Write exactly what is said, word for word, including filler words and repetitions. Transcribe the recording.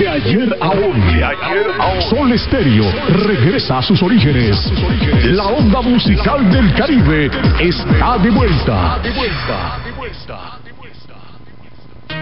ayer a hoy, Sol Estéreo regresa a sus orígenes. La onda musical del Caribe está de vuelta. De vuelta, de vuelta.